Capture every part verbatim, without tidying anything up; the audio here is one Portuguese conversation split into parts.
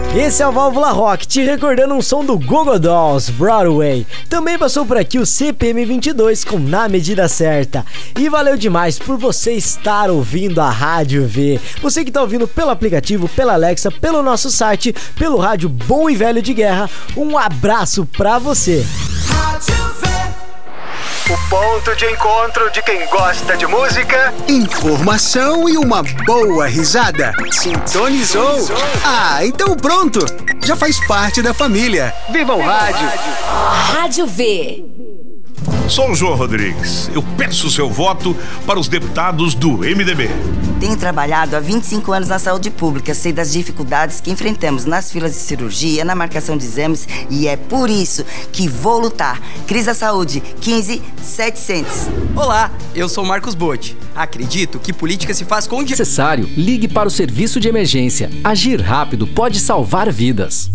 Esse é o Válvula Rock, te recordando um som do Goo Dolls, Broadway. Também passou por aqui o C P M vinte e dois com Na Medida Certa. E valeu demais por você estar ouvindo a Rádio V. Você que está ouvindo pelo aplicativo, pela Alexa, pelo nosso site, pelo rádio bom e velho de guerra, um abraço pra você. O ponto de encontro de quem gosta de música, informação e uma boa risada. Sintonizou? Ah, então pronto! Já faz parte da família. Viva o rádio! Rádio V. Sou o João Rodrigues. Eu peço seu voto para os deputados do M D B. Tenho trabalhado há vinte e cinco anos na saúde pública, sei das dificuldades que enfrentamos nas filas de cirurgia, na marcação de exames, e é por isso que vou lutar. Cris da Saúde, quinze setecentos. Olá, eu sou Marcos Botti. Acredito que política se faz com... necessário, ligue para o serviço de emergência. Agir rápido pode salvar vidas.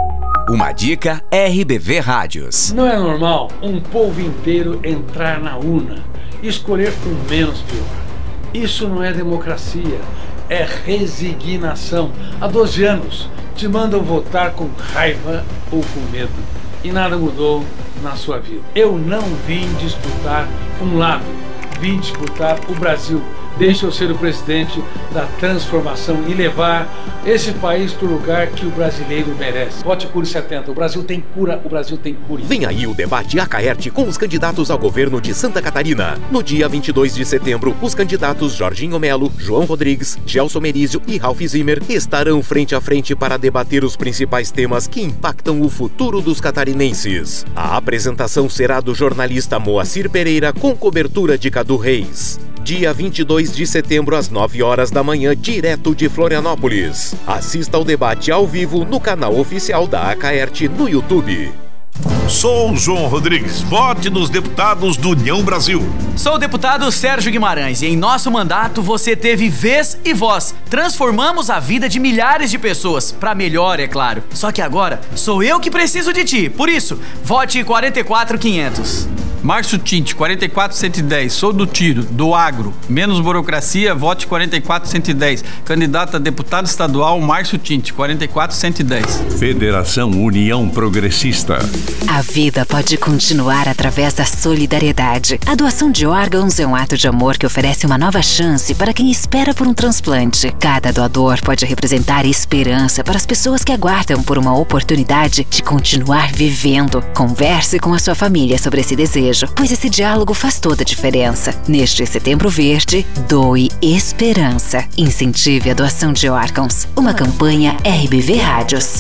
Uma dica R B V Rádios. Não é normal um povo inteiro entrar na urna e escolher o menos pior. Isso não é democracia, é resignação. Há doze anos te mandam votar com raiva ou com medo e nada mudou na sua vida. Eu não vim disputar um lado, vim disputar o Brasil. Deixa eu ser o presidente da transformação e levar esse país para o lugar que o brasileiro merece. Vote Cure setenta. O Brasil tem cura, o Brasil tem cura. Vem aí o debate Acaerte com os candidatos ao governo de Santa Catarina. No dia vinte e dois de setembro, os candidatos Jorginho Melo, João Rodrigues, Gelson Merizio e Ralph Zimmer estarão frente a frente para debater os principais temas que impactam o futuro dos catarinenses. A apresentação será do jornalista Moacir Pereira com cobertura de Cadu Reis. Dia vinte e dois de setembro, às nove horas da manhã, direto de Florianópolis. Assista ao debate ao vivo no canal oficial da Acaerte no YouTube. Sou o João Rodrigues. Vote nos deputados do União Brasil. Sou o deputado Sérgio Guimarães e em nosso mandato você teve vez e voz. Transformamos a vida de milhares de pessoas, pra melhor, é claro. Só que agora sou eu que preciso de ti. Por isso, vote quarenta e quatro quinhentos. Márcio Tinte, quarenta e quatro cento e dez, sou do Tiro, do Agro. Menos burocracia, vote quarenta e quatro cento e dez. Candidato a deputado estadual, Márcio Tinte, quarenta e quatro cento e dez. Federação União Progressista. A vida pode continuar através da solidariedade. A doação de órgãos é um ato de amor que oferece uma nova chance para quem espera por um transplante. Cada doador pode representar esperança para as pessoas que aguardam por uma oportunidade de continuar vivendo. Converse com a sua família sobre esse desejo, pois esse diálogo faz toda a diferença. Neste Setembro Verde, doe esperança. Incentive a doação de órgãos. Uma campanha R B V Rádios.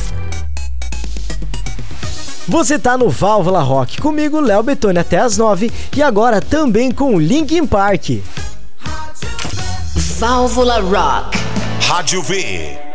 Você tá no Válvula Rock, comigo, Léo Betoni, até as nove, e agora também com o Linkin Park. Válvula Rock. Rádio V.